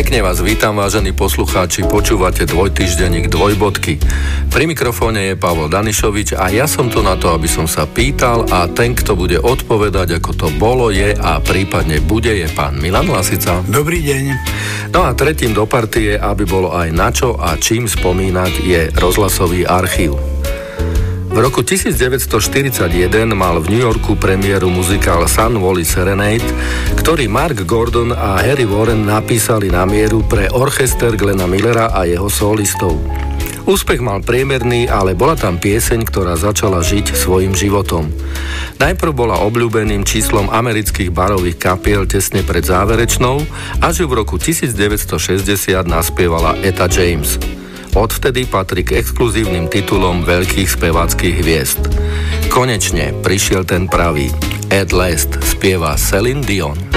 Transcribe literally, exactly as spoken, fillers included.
Pekne vás vítam, vážení poslucháči, počúvate dvojtýždenník Dvojbodky. Pri mikrofóne je Pavol Danišovič a ja som tu na to, aby som sa pýtal a ten, kto bude odpovedať, ako to bolo, je a prípadne bude, je pán Milan Lasica. Dobrý deň. No a tretím do partie, aby bolo aj na čo a čím spomínať, je rozhlasový archív. V roku devätnásťstoštyridsaťjeden mal v New Yorku premiéru muzikál Sun Valley Serenade, ktorý Mark Gordon a Harry Warren napísali na mieru pre orchester Glena Millera a jeho solistov. Úspech mal priemerný, ale bola tam pieseň, ktorá začala žiť svojim životom. Najprv bola obľúbeným číslom amerických barových kapiel tesne pred záverečnou, až ju v roku devätnásťstošesťdesiat naspievala Etta James. Odvtedy patrí k exkluzívnym titulom veľkých speváckych hviezd. Konečne prišiel ten pravý. At Last spieva Celine Dion.